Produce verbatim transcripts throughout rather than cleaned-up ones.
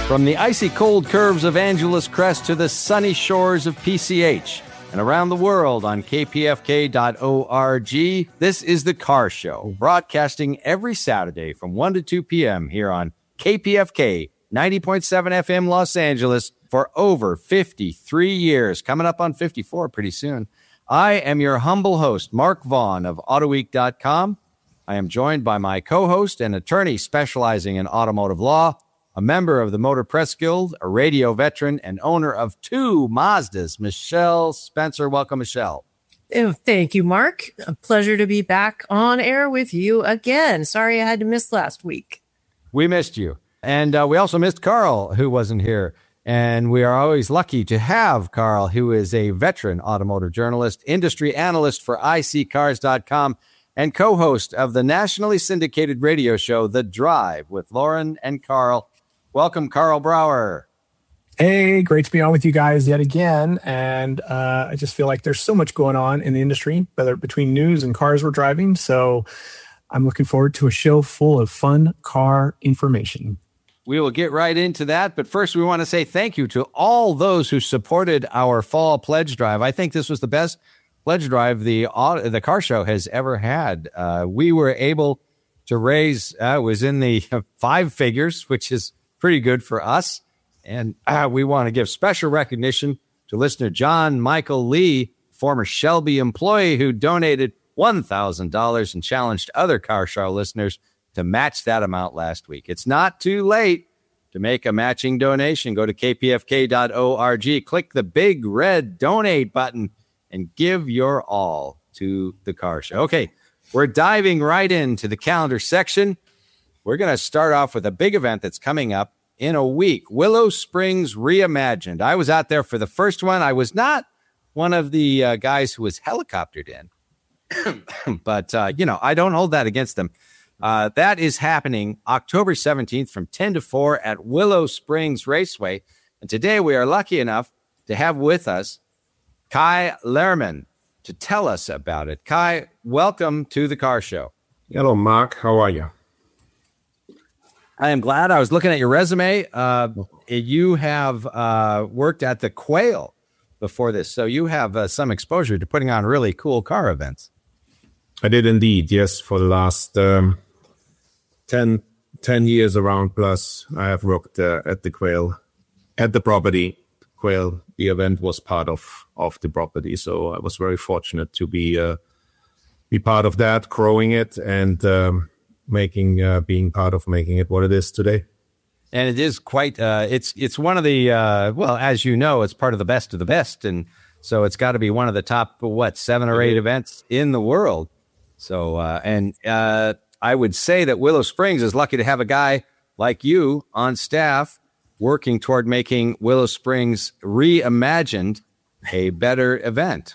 From the icy cold curves of Angeles Crest to the sunny shores of P C H and around the world on K P F K dot org, this is The Car Show, broadcasting every Saturday from one to two p.m. here on K P F K ninety point seven F M Los Angeles for over fifty-three years, coming up on fifty-four pretty soon. I am your humble host, Mark Vaughn of Autoweek dot com. I am joined by my co-host and attorney specializing in automotive law, a member of the Motor Press Guild, a radio veteran, and owner of two Mazdas, Michelle Spencer. Welcome, Michelle. Oh, thank you, Mark. A pleasure to be back on air with you again. Sorry I had to miss last week. We missed you. And uh, we also missed Carl, who wasn't here. And we are always lucky to have Carl, who is a veteran automotive journalist, industry analyst for I C cars dot com, and co-host of the nationally syndicated radio show, The Drive, with Lauren and Carl. Welcome, Carl Brower. Hey, great to be on with you guys yet again. And uh, I just feel like there's so much going on in the industry, whether between news and cars we're driving. So I'm looking forward to a show full of fun car information. We will get right into that. But first, we want to say thank you to all those who supported our fall pledge drive. I think this was the best pledge drive the the car show has ever had. Uh, we were able to raise, uh, it was in the five figures, which is pretty good for us. And uh, we want to give special recognition to listener John Michael Lee, former Shelby employee who donated one thousand dollars and challenged other car show listeners to match that amount last week. It's not too late to make a matching donation. Go to K P F K dot org, click the big red donate button, and give your all to the car show. Okay, we're diving right into the calendar section. We're going to start off with a big event that's coming up in a week, Willow Springs Reimagined. I was out there for the first one. I was not one of the uh, guys who was helicoptered in, but, uh, you know, I don't hold that against them. Uh, that is happening October seventeenth from ten to four at Willow Springs Raceway. And today we are lucky enough to have with us Kai Lehrman to tell us about it. Kai, welcome to the Car Show. Hello, Mark. How are you? I am glad. I was looking at your resume. Uh, you have uh, worked at the Quail before this, so you have uh, some exposure to putting on really cool car events. I did indeed, yes. For the last um, ten, ten years around plus, I have worked uh, at the Quail, at the property. Quail, the event was part of, of the property, so I was very fortunate to be uh, be part of that, growing it, and um, making uh, being part of making it what it is today. And it is quite, uh, it's it's one of the, uh, well, as you know, it's part of the best of the best. And so it's got to be one of the top, what, seven or eight events in the world. So, uh, and uh, I would say that Willow Springs is lucky to have a guy like you on staff working toward making Willow Springs Reimagined a better event.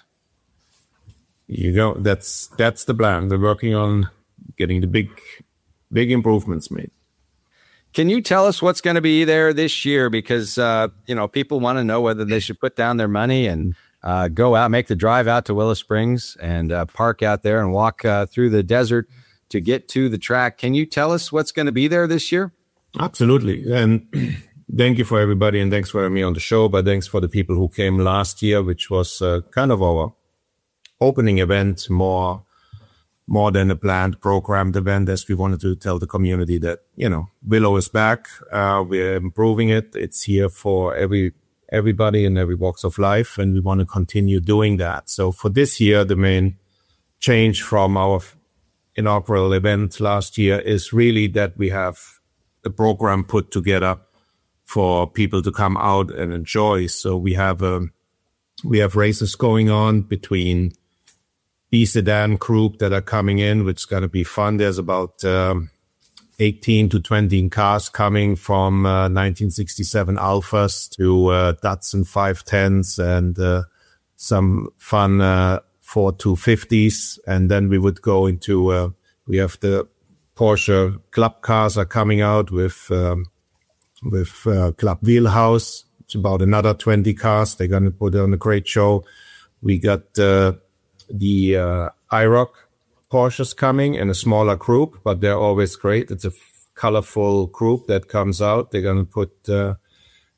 You go. That's that's the plan. They're working on getting the big, big improvements made. Can you tell us what's going to be there this year? Because, uh, you know, people want to know whether they should put down their money and uh, go out, make the drive out to Willow Springs and uh, park out there and walk uh, through the desert to get to the track. Can you tell us what's going to be there this year? Absolutely. And thank you for everybody. And thanks for having me on the show. But thanks for the people who came last year, which was uh, kind of our opening event, more more than a planned, programmed event, as we wanted to tell the community that, you know, Willow is back. Uh, we're improving it. It's here for every everybody in every walks of life, and we want to continue doing that. So for this year, the main change from our inaugural event last year is really that we have a program put together for people to come out and enjoy. So we have um, we have races going on between B sedan group that are coming in, which is going to be fun. There's about um, eighteen to twenty cars coming from uh, nineteen sixty-seven Alphas to uh, Datsun five tens and uh, some fun uh, Ford two fifties. And then we would go into, uh, we have the Porsche club cars are coming out with, um, with uh, Club Wheelhouse. It's about another twenty cars. They're going to put on a great show. We got uh, the uh, I ROC Porsches coming in a smaller group, but they're always great. It's a f- colorful group that comes out. They're going to put uh,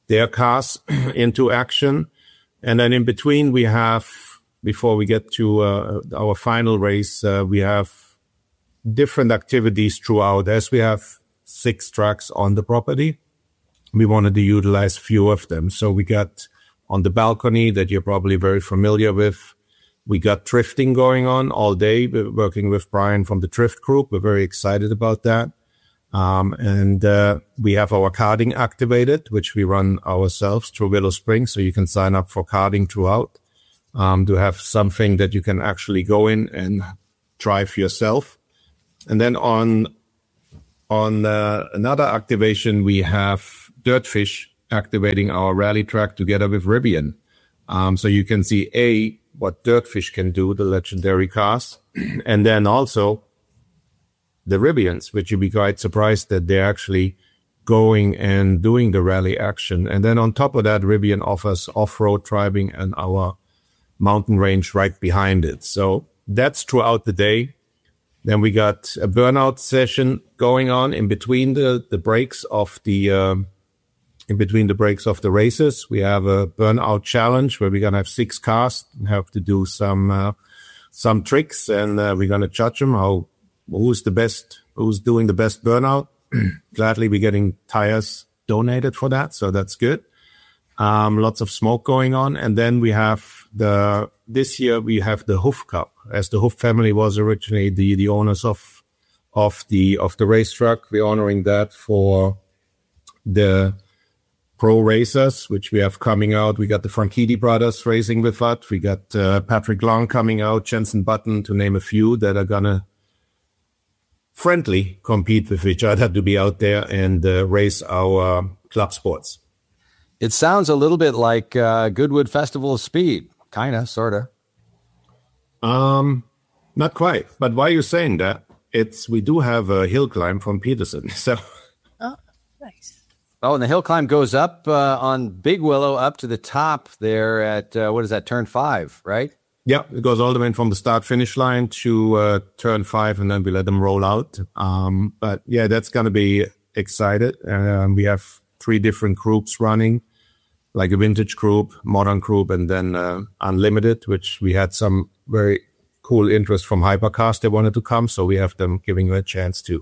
their cars into action. And then in between, we have, before we get to uh, our final race, uh, we have different activities throughout. As we have six tracks on the property, we wanted to utilize few of them. So we got on the balcony that you're probably very familiar with. We got drifting going on all day. We're working with Brian from the Drift Group. We're very excited about that. Um, and uh, we have our karting activated, which we run ourselves through Willow Springs. So you can sign up for karting throughout um, to have something that you can actually go in and drive yourself. And then on on uh, another activation, we have Dirtfish activating our rally track together with Rivian. Um, so you can see, A, what Dirtfish can do, the legendary cars, and then also the Rivians, which you'd be quite surprised that they're actually going and doing the rally action. And then on top of that, Rivian offers off-road driving and our mountain range right behind it. So that's throughout the day. Then we got a burnout session going on in between the, the breaks of the, um, in between the breaks of the races. We have a burnout challenge where we're going to have six cars and have to do some, uh, some tricks, and uh, we're going to judge them how, who's the best, who's doing the best burnout. Gladly, we're getting tires donated for that. So that's good. Um, lots of smoke going on. And then we have the, this year we have the Hoof Cup, as the Hoof family was originally the, the owners of, of the, of the racetrack. We're honoring that for the pro racers, which we have coming out. We got the Franchitti brothers racing with us. We got uh, Patrick Long coming out, Jensen Button, to name a few, that are gonna friendly compete with each other to be out there and uh, race our uh, club sports. It sounds a little bit like uh, Goodwood Festival of Speed, kind of, sort of. Um, not quite. But why are you saying that? It's we do have a hill climb from Peterson. So, oh, nice. Oh, and the hill climb goes up uh, on Big Willow up to the top there at uh, what is that? Turn five, right? Yeah, it goes all the way from the start finish line to uh, turn five, and then we let them roll out. Um, but yeah, that's gonna be excited. Um, we have three different groups running, like a vintage group, modern group, and then uh, unlimited, which we had some very cool interest from Hypercars. They wanted to come, so we have them giving them a chance too.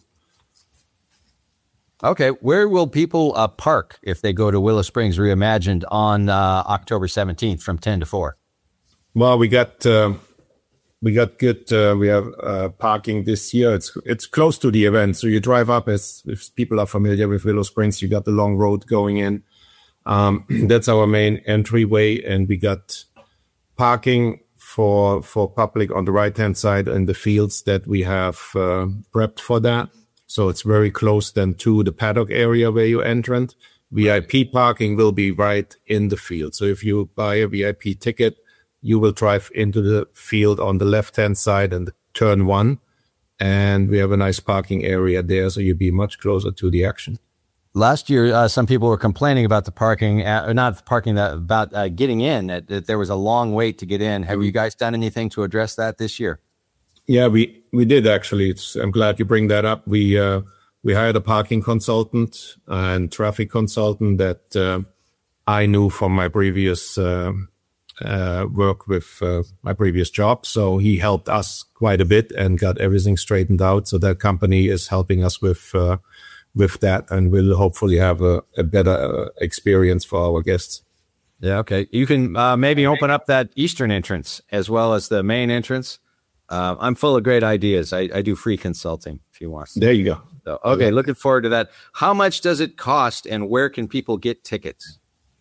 Okay, where will people uh, park if they go to Willow Springs Reimagined on uh, October seventeenth from ten to four? Well, we got uh, we got good. Uh, we have uh, parking this year. It's it's close to the event, so you drive up. As if people are familiar with Willow Springs, you got the long road going in. Um, that's our main entryway, and we got parking for for public on the right hand side in the fields that we have uh, prepped for that. So it's very close then to the paddock area where you entered. V I P parking will be right in the field. So if you buy a V I P ticket, you will drive into the field on the left-hand side and turn one. And we have a nice parking area there, so you'll be much closer to the action. Last year, uh, some people were complaining about the parking, uh, not parking, that about uh, getting in, that, that there was a long wait to get in. Have you guys done anything to address that this year? Yeah, we, we did actually. It's, I'm glad you bring that up. We uh, we hired a parking consultant and traffic consultant that uh, I knew from my previous uh, uh, work with uh, my previous job. So he helped us quite a bit and got everything straightened out. So that company is helping us with uh, with that, and we'll hopefully have a, a better uh, experience for our guests. Yeah, okay. You can uh, maybe open up that eastern entrance as well as the main entrance. Uh, I'm full of great ideas. I, I do free consulting if you want. There you go. So, okay, looking forward to that. How much does it cost, and where can people get tickets?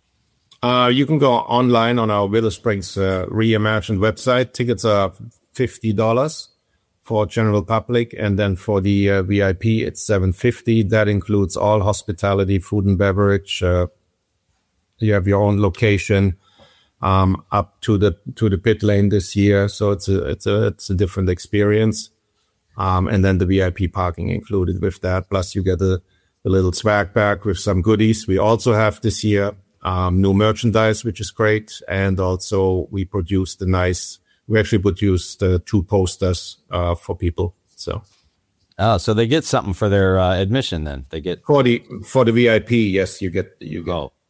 Uh, you can go online on our Willow Springs uh, Reimagined website. Tickets are fifty dollars for general public, and then for the uh, V I P, it's seven fifty. That includes all hospitality, food and beverage. Uh, you have your own location. Um, up to the to the pit lane this year, so it's a it's a it's a different experience. Um, and then the V I P parking included with that. Plus, you get a, a little swag bag with some goodies. We also have this year um, new merchandise, which is great, and also we produced a nice. We actually produced uh, two posters uh, for people. So, oh, so they get something for their uh, admission. Then they get for the for the V I P. Yes, you get you go. Oh.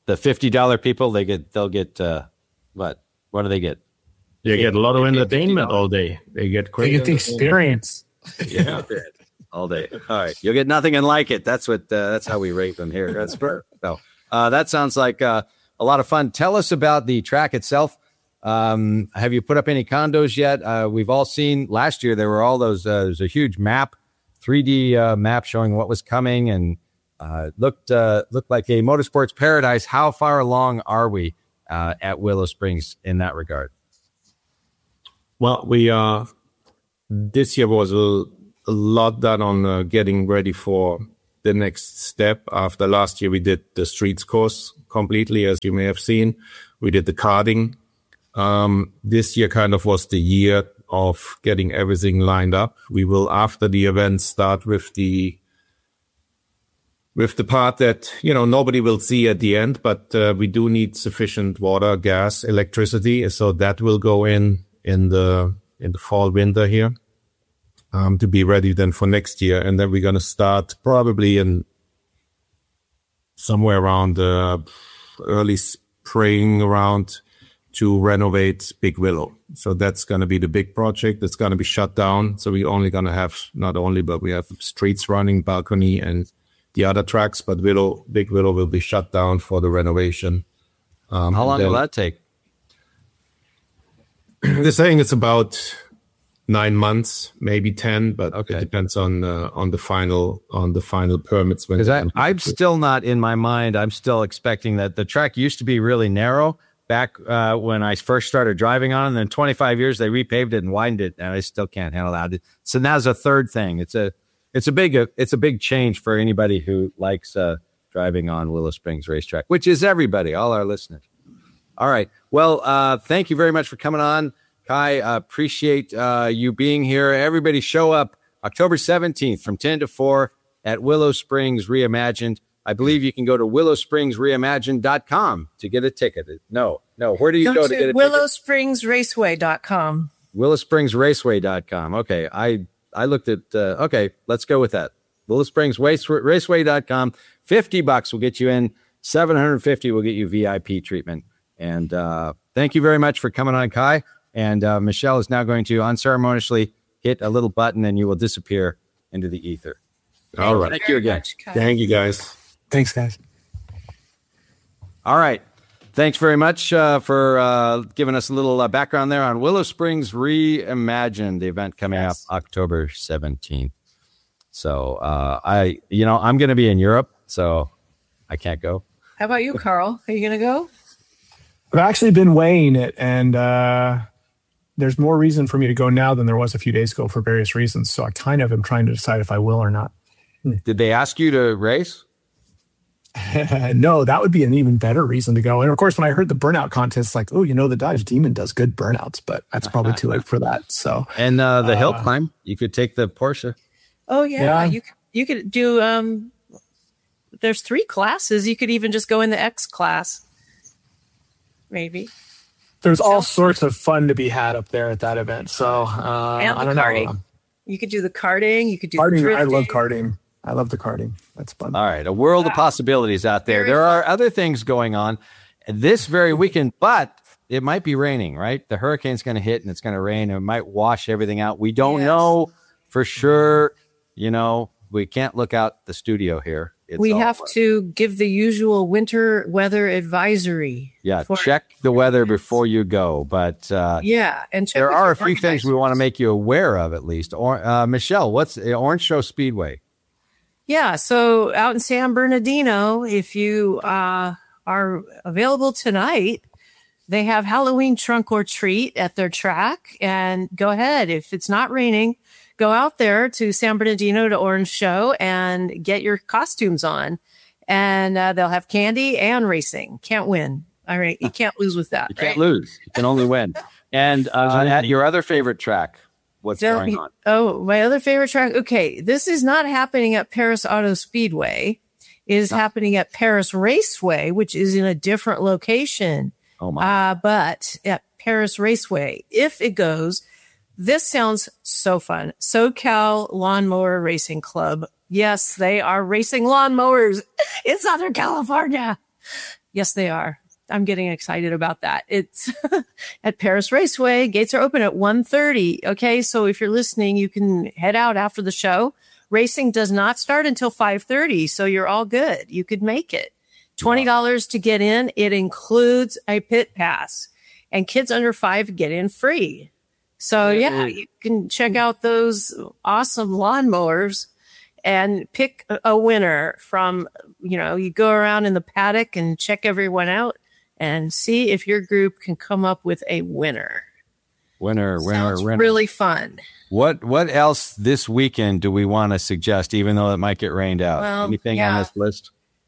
the fifty dollar people, they get they'll get uh, what? What do they get? They get a lot of entertainment all day. They get They great get the experience. Yeah, all day. All right, you'll get nothing and like it. That's what. Uh, that's how we rate them here. That's perfect. So uh, that sounds like uh, a lot of fun. Tell us about the track itself. Um, have you put up any condos yet? Uh, we've all seen last year there were all those. Uh, there's a huge map, three D uh, map showing what was coming, and uh, looked uh, looked like a motorsports paradise. How far along are we uh, at Willow Springs in that regard? Well, we are. This year was a, a lot done on uh, getting ready for the next step. After last year, we did the streets course completely, as you may have seen. We did the karting. Um, this year kind of was the year of getting everything lined up. We will, after the event, start with the with the part that, you know, nobody will see at the end, but uh, we do need sufficient water, gas, electricity. So that will go in in the in the fall, winter here, um, to be ready then for next year. And then we're going to start probably in somewhere around uh, early spring around to renovate Big Willow. So that's going to be the big project. It's going to be shut down. So we're only going to have, not only, but we have streets running, balcony, and the other tracks. But Willow, Big Willow will be shut down for the renovation. Um, How long then, will that take? They're saying it's about nine months, maybe ten, but Okay. it depends on uh, on the final on the final permits. When Because they- I'm still not in my mind. I'm still expecting that the track used to be really narrow back uh, when I first started driving on it. And then twenty-five years they repaved it and widened it, and I still can't handle that. So now's a third thing. It's a it's a big it's a big change for anybody who likes uh, driving on Willow Springs Racetrack, which is everybody, all our listeners. All right. Well, uh, thank you very much for coming on, Kai. Uh, appreciate uh, you being here. Everybody show up October seventeenth from ten to four at Willow Springs Reimagined. I believe you can go to willow springs reimagined dot com to get a ticket. No, no. Where do you go, Go to, get a to ticket? willow springs raceway dot com. willow springs raceway dot com. Okay. I, I looked at, uh, okay, let's go with that. willow springs raceway dot com. fifty bucks will get you in. seven hundred fifty will get you V I P treatment. And uh, thank you very much for coming on, Kai. And uh, Michelle is now going to unceremoniously hit a little button and you will disappear into the ether. All right. Thank you again. Thank you, guys. Thanks, guys. All right. Thanks very much uh, for uh, giving us a little uh, background there on Willow Springs Reimagined, the event coming Yes. up October seventeenth. So uh, I, you know, I'm going to be in Europe, so I can't go. How about you, Carl? Are you going to go? I've actually been weighing it, and uh, there's more reason for me to go now than there was a few days ago for various reasons. So I kind of am trying to decide if I will or not. Did they ask you to race? No, that would be an even better reason to go. And of course, when I heard the burnout contest, like, oh, you know, the Dodge Demon does good burnouts, but that's probably too late for that. So, And uh, the hill Uh, climb, you could take the Porsche. Oh yeah, Yeah. you c- you could do. Um, there's three classes. You could even just go in the X class, maybe. there's all sorts of fun to be had up there at that event. So, uh, And I the don't karting. know. You could do the karting. You could do Karting, the I love drifting. karting. I love the karting. That's fun. All right, a world of Wow. possibilities out there. Very There fun. are other things going on this very weekend, but it might be raining, right? The hurricane's going to hit and it's going to rain and it might wash everything out. We don't Yes. know for sure. You know, we can't look out the studio here. It's We all- have to give the usual winter weather advisory. yeah, for- check the weather before you go. But uh, Yeah, and check there with are your a few things we want to organizers. make you aware of, at least. Or uh, Michelle, what's uh, Orange Show Speedway? Yeah, so out in San Bernardino, if you uh, are available tonight, they have Halloween trunk or treat at their track. And go ahead, if it's not raining, go out there to San Bernardino to Orange Show and get your costumes on. And uh, they'll have candy and racing. Can't win. All right, you can't lose with that. You can't right? lose. You can only win. And uh, at your other favorite track, what's Tell going me- on? Oh, my other favorite track. Okay, this is not happening at Paris Auto Speedway. It is happening at Paris Raceway, which is in a different location. Oh, my. Uh, but at Paris Raceway, if it goes, this sounds so fun. SoCal Lawnmower Racing Club. Yes, they are racing lawnmowers in Southern California. Yes, they are. I'm getting excited about that. It's at Paris Raceway. Gates are open at one thirty. Okay, so if you're listening, you can head out after the show. Racing does not start until five thirty, so you're all good. You could make it. twenty dollars to get in. It includes a pit pass. And kids under five get in free. So, yeah, you can check out those awesome lawnmowers and pick a winner from, you know, you go around in the paddock and check everyone out and see if your group can come up with a winner. Winner, winner, Sounds winner. Really fun. What what else this weekend do we want to suggest, even though it might get rained out? Well, Anything yeah. on this list?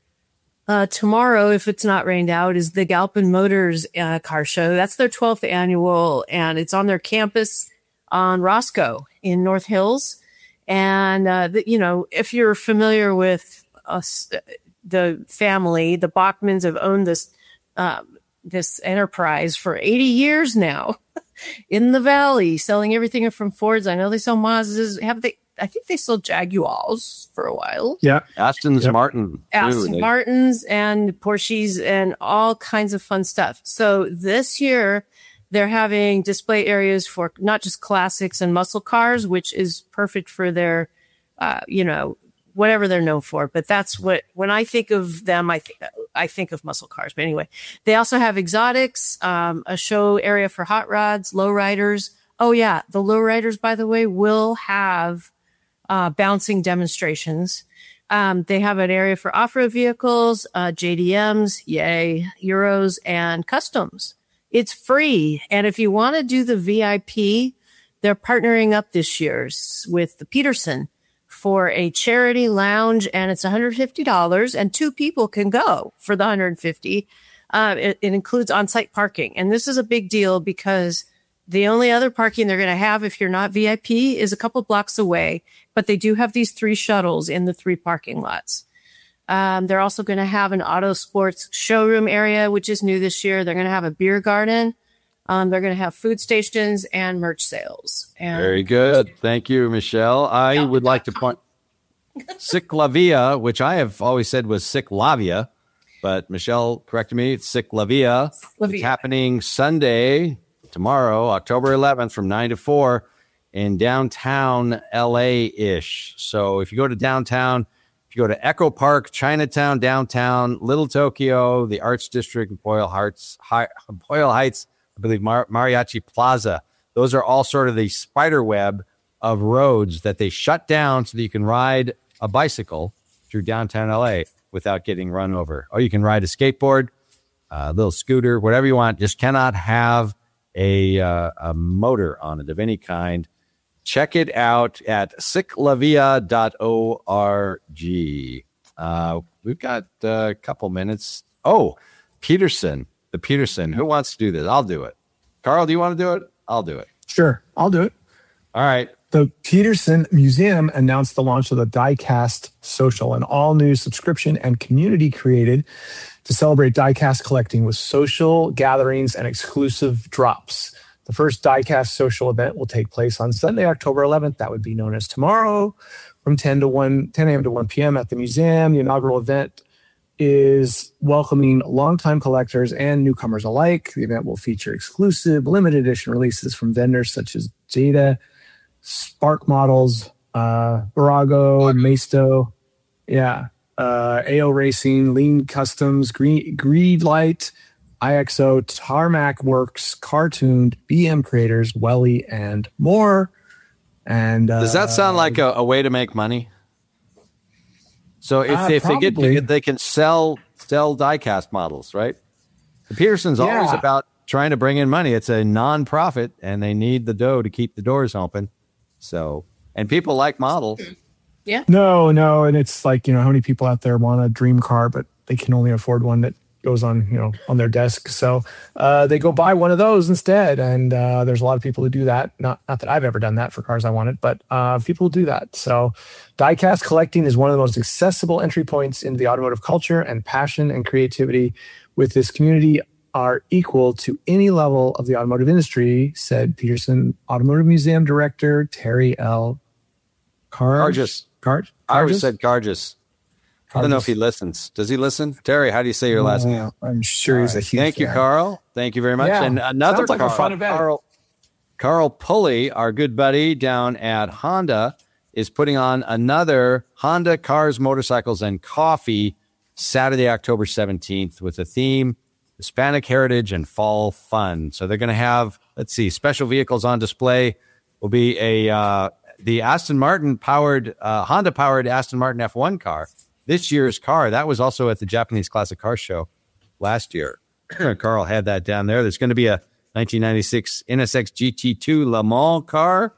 Uh, tomorrow, if it's not rained out, is the Galpin Motors uh, car show. That's their twelfth annual, and it's on their campus on Roscoe in North Hills. And, uh, the, you know, if you're familiar with us, the family, the Bachmans have owned this um, this enterprise for eighty years now in the Valley, selling everything from Fords. I know they sell Mazdas. Have they? I think they sold Jaguars for a while. Yeah. Aston's Yep. Martin. Aston Ooh, they- Martins and Porsches and all kinds of fun stuff. So this year they're having display areas for not just classics and muscle cars, which is perfect for their, uh, you know, whatever they're known for. But that's what, when I think of them, I think, I think of muscle cars. But anyway, they also have exotics, um, a show area for hot rods, lowriders. Oh yeah. The lowriders, by the way, will have, uh, bouncing demonstrations. Um, they have an area for off-road vehicles, uh, J D Ms, yay, Euros, and customs. It's free. And if you want to do the V I P, they're partnering up this year with the Peterson for a charity lounge, and it's one hundred fifty dollars, and two people can go for the one hundred fifty dollars. Uh, it, it includes on-site parking. And this is a big deal because the only other parking they're going to have if you're not V I P is a couple blocks away, but they do have these three shuttles in the three parking lots. Um, they're also going to have an auto sports showroom area, which is new this year. They're going to have a beer garden. Um, they're going to have food stations and merch sales. And Very good. Thank you, Michelle. I would like to point Ciclavia, which I have always said was Ciclavia, but Michelle corrected me. It's Ciclavia. Ciclavia. It's happening Sunday, tomorrow, October eleventh from nine to four in downtown L A-ish. So if you go to downtown, if you go to Echo Park, Chinatown, downtown, Little Tokyo, the Arts District, Boyle Heights, Hi- Boyle Heights, I believe Mar- Mariachi Plaza, those are all sort of the spider web of roads that they shut down so that you can ride a bicycle through downtown L A without getting run over. Or you can ride a skateboard, a little scooter, whatever you want. Just cannot have a, uh, a motor on it of any kind. Check it out at ciclavia dot org. Uh, we've got a couple minutes. Oh, Peterson, the Peterson. Who wants to do this? I'll do it. Carl, do you want to do it? I'll do it. Sure, I'll do it. All right. The Peterson Museum announced the launch of the Diecast Social, an all-new subscription and community created to celebrate diecast collecting with social gatherings and exclusive drops. The first Diecast Social event will take place on Sunday, October eleventh. That would be known as tomorrow, from ten to one, ten a.m. to one p.m. at the museum. The inaugural event is welcoming longtime collectors and newcomers alike. The event will feature exclusive limited edition releases from vendors such as Jada, Spark Models, uh, Barago, Maisto, yeah, uh, A O Racing, Lean Customs, Green, Greed Light, I X O, Tarmac Works, Cartooned, B M Creators, Welly, and more. And uh, does that sound like a, a way to make money? So if, Uh, they, if they get probably. they can sell sell diecast models, right? The Peterson's always Yeah. about trying to bring in money. It's a non-profit, and they need the dough to keep the doors open. So, and people like models. No, no, and it's like, you know, how many people out there want a dream car, but they can only afford one that goes on, you know, on their desk. So uh, they go buy one of those instead. And uh, there's a lot of people who do that. Not not that I've ever done that for cars I wanted, but uh, people do that. So diecast collecting is one of the most accessible entry points into the automotive culture, and passion and creativity with this community are equal to any level of the automotive industry, said Peterson Automotive Museum Director Terry L. Car- Cargis. Car- I always Cargis? said Cargis. I don't know if he listens. Does he listen? Terry, how do you say your last name? I'm sure he's a huge Thank you, fan. Carl. Thank you very much. Yeah. And another Sounds like Carl, a fun event. Carl, Carl Pulley, our good buddy down at Honda, is putting on another Honda Cars, Motorcycles, and Coffee Saturday, October seventeenth with the theme Hispanic Heritage and Fall Fun. So they're going to have, let's see, special vehicles on display. Will be a uh, the Aston Martin powered, uh, Honda powered Aston Martin F one car. This year's car, that was also at the Japanese Classic Car Show last year. Carl had that down there. There's going to be a nineteen ninety-six N S X G T two Le Mans car,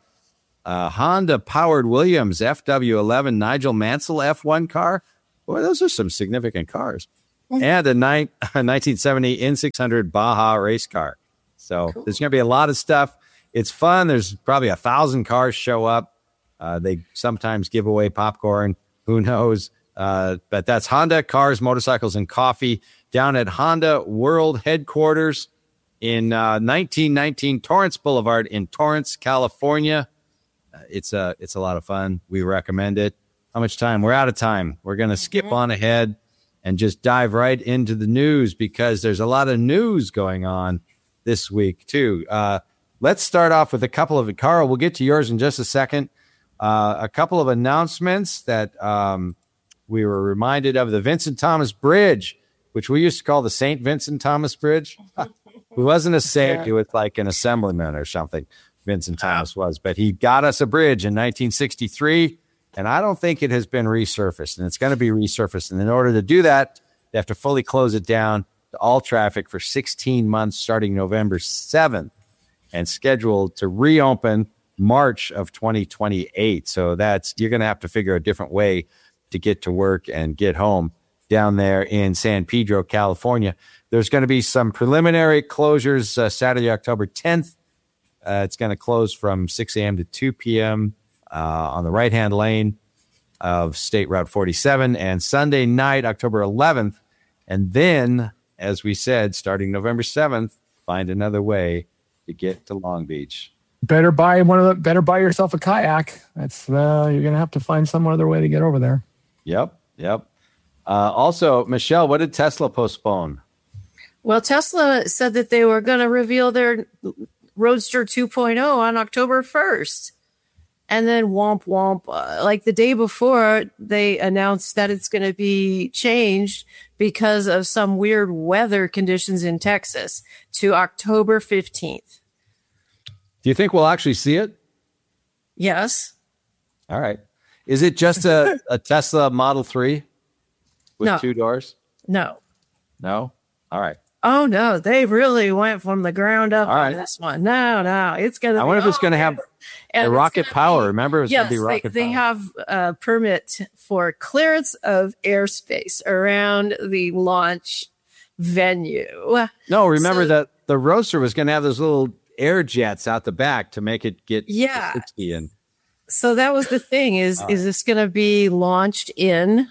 a Honda-powered Williams F W eleven Nigel Mansell F one car. Boy, those are some significant cars. And a, ni- a nineteen seventy N six hundred Baja race car. So cool. There's going to be a lot of stuff. It's fun. There's probably a thousand cars show up. Uh, they sometimes give away popcorn. Who knows? Uh, but that's Honda Cars, Motorcycles, and Coffee down at Honda World Headquarters in uh, nineteen nineteen Torrance Boulevard in Torrance, California. Uh, it's a it's a lot of fun. We recommend it. How much time? We're out of time. We're going to skip on ahead and just dive right into the news because there's a lot of news going on this week too. Uh, let's start off with a couple of it. Carl, we'll get to yours in just a second. Uh, a couple of announcements that um, we were reminded of. The Vincent Thomas Bridge, which we used to call the Saint Vincent Thomas Bridge. He wasn't a saint. He was like an assemblyman or something. Vincent Thomas was, but he got us a bridge in nineteen sixty-three. And I don't think it has been resurfaced, and it's going to be resurfaced. And in order to do that, they have to fully close it down to all traffic for sixteen months, starting November seventh, and scheduled to reopen March of twenty twenty-eight. So that's, you're going to have to figure a different way to get to work and get home down there in San Pedro, California. There's going to be some preliminary closures uh, Saturday, October tenth. Uh, it's going to close from six a.m. to two p.m. Uh, on the right-hand lane of State Route forty-seven, and Sunday night, October eleventh. And then, as we said, starting November seventh, find another way to get to Long Beach. Better buy one of the. Better buy yourself a kayak. That's uh, you're gonna have to find some other way to get over there. Yep, yep. Uh, also, Michelle, what did Tesla postpone? Well, Tesla said that they were going to reveal their Roadster two point oh on October first. And then womp womp, uh, like the day before, they announced that it's going to be changed because of some weird weather conditions in Texas to October fifteenth. Do you think we'll actually see it? Yes. All right. Is it just a, a Tesla Model three with No. two doors? No. No? All right. Oh, no. They really went from the ground up All right. on this one. No, no. It's going to I wonder if it's going to have a rocket power. Remember, it's Yes, going to be rocket they, they power. have a permit for clearance of airspace around the launch venue. No, remember So- that the Roadster was going to have those little air jets out the back to make it get Yeah. sixty in. So that was the thing is, is this going to be launched in?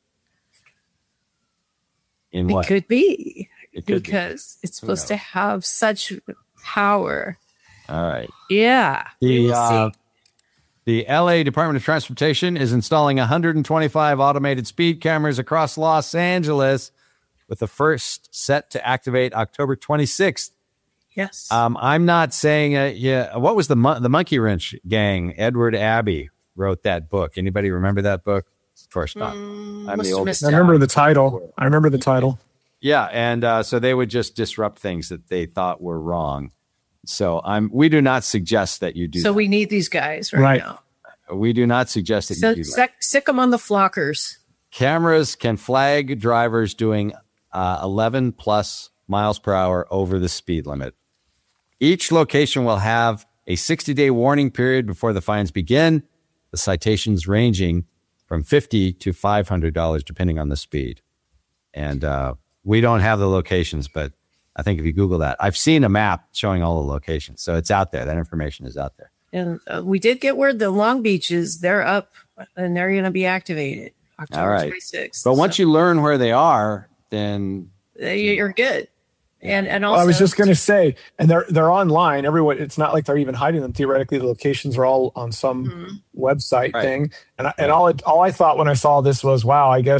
In It what? could be It could be. because it's Who supposed to knows? have such power. All right. Yeah. we The will uh, see. the L A Department of Transportation is installing one hundred twenty-five automated speed cameras across Los Angeles, with the first set to activate October twenty-sixth. Yes. Um, I'm not saying, uh, yeah. What was the mon- the Monkey Wrench gang? Edward Abbey wrote that book. Anybody remember that book? Of course not. Mm, I'm must the have old. missed I remember the title. I remember the title. Yeah, and uh, so they would just disrupt things that they thought were wrong. So I'm. We do not suggest that you do. So that. we need these guys right, Right. now. we do not suggest that So you do that. sick, sick them on the flockers. Cameras can flag drivers doing uh, eleven plus miles per hour over the speed limit. Each location will have a sixty-day warning period before the fines begin, the citations ranging from fifty dollars to five hundred dollars, depending on the speed. And uh, we don't have the locations, but I think if you Google that, I've seen a map showing all the locations. So it's out there. That information is out there. And uh, we did get word the Long Beaches, they're up and they're going to be activated October All right. twenty-sixth. But once you learn where they are, then you, you're good. And and also, Well, I was just going to say, and they're they're online. Everyone, it's not like they're even hiding them. Theoretically, the locations are all on some Mhm. website Right. thing. And I, and all it, all I thought when I saw this was, wow, I guess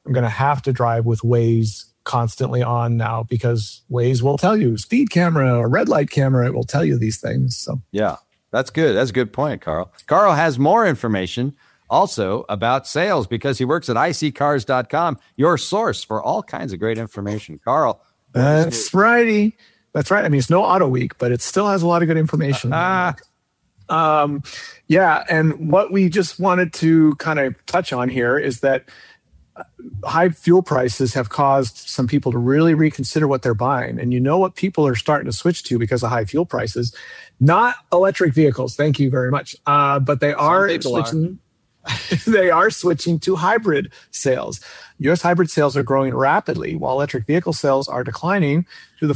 I'm going to have to drive with Waze constantly on now, because Waze will tell you speed camera or red light camera. It will tell you these things. So yeah, that's good. That's a good point, Carl. Carl has more information also about sales because he works at I C cars dot com, your source for all kinds of great information. Carl. That's righty. That's right. I mean, it's no Auto Week, but it still has a lot of good information. Ah. Um, yeah. And what we just wanted to kind of touch on here is that high fuel prices have caused some people to really reconsider what they're buying. And you know what people are starting to switch to because of high fuel prices? Not electric vehicles. Thank you very much. Uh, but they are switching. They are switching to hybrid sales. U S hybrid sales are growing rapidly while electric vehicle sales are declining due to the